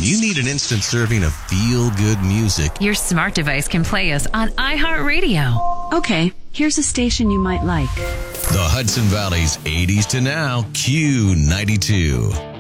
When you need an instant serving of feel-good music, your smart device can play us on iHeartRadio. Okay, here's a station you might like. the Hudson Valley's 80s to now Q92.